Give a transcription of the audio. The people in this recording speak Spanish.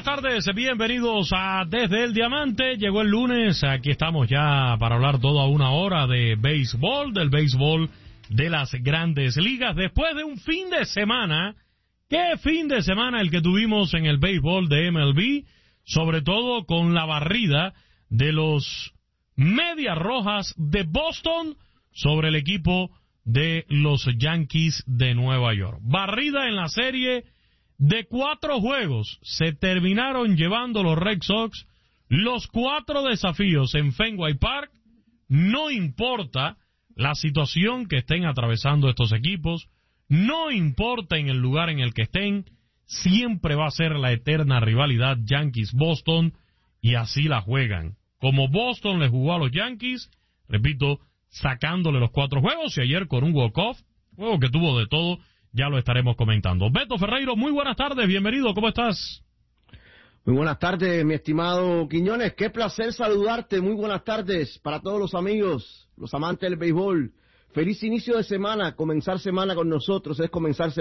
buenas tardes, bienvenidos a Desde el Diamante. Llegó el lunes, aquí estamos ya para hablar toda una hora de béisbol, del béisbol de las grandes ligas. Después de un fin de semana, ¿qué fin de semana el que tuvimos en el béisbol de MLB? Sobre todo con la barrida de los Medias Rojas de Boston sobre el equipo de los Yankees de Nueva York. Barrida en la serie de 4 juegos. Se terminaron llevando los Red Sox los 4 desafíos en Fenway Park. No importa la situación que estén atravesando estos equipos, no importa en el lugar en el que estén, siempre va a ser la eterna rivalidad Yankees-Boston, y así la juegan. Como Boston le jugó a los Yankees, repito, sacándole los 4 juegos, y ayer con un walk-off, juego que tuvo de todo, ya lo estaremos comentando. Beto Ferreiro, muy buenas tardes, bienvenido, ¿cómo estás? Muy buenas tardes, mi estimado Quiñones, qué placer saludarte, muy buenas tardes para todos los amigos, los amantes del béisbol. Feliz inicio de semana, comenzar semana con nosotros es comenzar semana